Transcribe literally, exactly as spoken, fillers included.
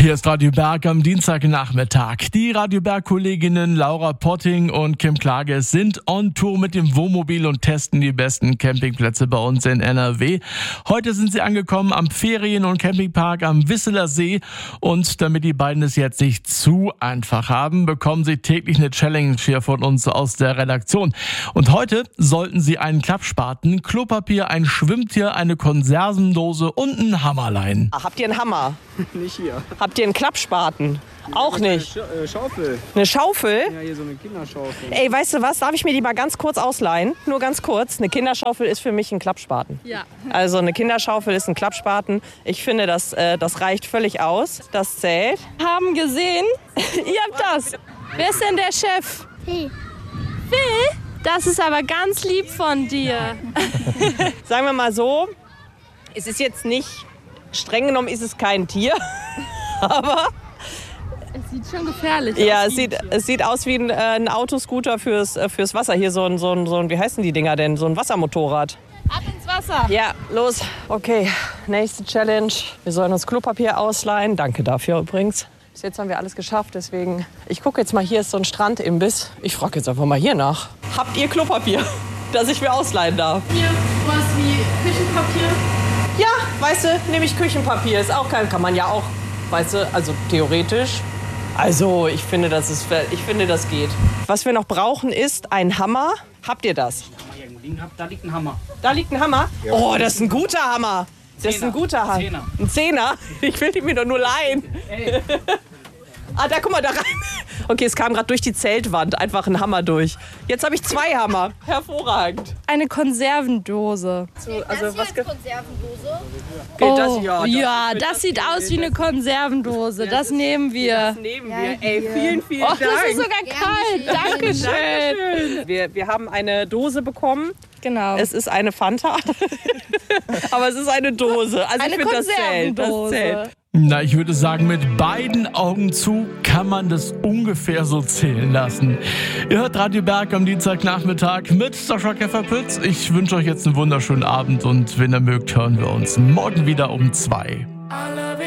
Hier ist Radio Berg am Dienstagnachmittag. Die Radio Berg-Kolleginnen Laura Potting und Kim Klages sind on Tour mit dem Wohnmobil und testen die besten Campingplätze bei uns in N R W. Heute sind sie angekommen am Ferien- und Campingpark am Wisseler See. Und damit die beiden es jetzt nicht zu einfach haben, bekommen sie täglich eine Challenge hier von uns aus der Redaktion. Und heute sollten sie einen Klappspaten, Klopapier, ein Schwimmtier, eine Konservendose und einen Hammer leihen. Habt ihr einen Hammer? Nicht hier. Habt ihr einen Klappspaten? Auch nicht. Eine Sch- äh, Schaufel. Eine Schaufel? Ja, hier so eine Kinderschaufel. Ey, weißt du was? Darf ich mir die mal ganz kurz ausleihen? Nur ganz kurz. Eine Kinderschaufel ist für mich ein Klappspaten. Ja. Also eine Kinderschaufel ist ein Klappspaten. Ich finde, das, äh, das reicht völlig aus. Das zählt. Haben gesehen, ihr habt das. Wer ist denn der Chef? Phil. Phil? Das ist aber ganz lieb von dir. Sagen wir mal so, es ist jetzt nicht, streng genommen ist es kein Tier. Aber Es sieht schon gefährlich ja, aus. es sieht, es sieht aus wie ein, äh, ein Autoscooter fürs, äh, fürs Wasser. Hier so ein, so, ein, so ein, wie heißen die Dinger denn? So ein Wassermotorrad. Ab ins Wasser. Ja, los. Okay, nächste Challenge. Wir sollen uns Klopapier ausleihen. Danke dafür übrigens. Bis jetzt haben wir alles geschafft, deswegen... Ich gucke jetzt mal, hier ist so ein Strandimbiss. Ich frage jetzt einfach mal hier nach. Habt ihr Klopapier, das ich mir ausleihen darf? Hier, was wie Küchenpapier. Ja, weißt du, nehme ich Küchenpapier. Ist auch kein... Kann man ja auch, weißt du, also theoretisch. Also, ich finde, das ist, ich finde, das geht. Was wir noch brauchen, ist ein Hammer. Habt ihr das? Da liegt ein Hammer. Da liegt ein Hammer. Oh, das ist ein guter Hammer. Das ist ein guter Hammer. Zehner. Ein Zehner? Ich will die mir doch nur leihen. Ah, da, guck mal, da rein. Okay, es kam gerade durch die Zeltwand einfach ein Hammer durch. Jetzt habe ich zwei Hammer. Hervorragend. Eine Konservendose. So, also, was ge- Konservendose. geht Oh, das? Ja, ja, das, das sieht aus wie eine Konservendose. Das nehmen das wir. nehmen wir. Ey, vielen, vielen Oh, Dank. das ist sogar kalt. Dankeschön. Dankeschön. Wir, wir haben eine Dose bekommen. Genau. Es ist eine Fanta. Aber es ist eine Dose. Also Eine ich finde, das zählt. Das Konservendose. zählt. Na, ich würde sagen, mit beiden Augen zu kann man das ungefähr so zählen lassen. Ihr hört Radio Berg am Dienstagnachmittag mit Sascha Käferpütz. Ich wünsche euch jetzt einen wunderschönen Abend und wenn ihr mögt, hören wir uns morgen wieder um zwei.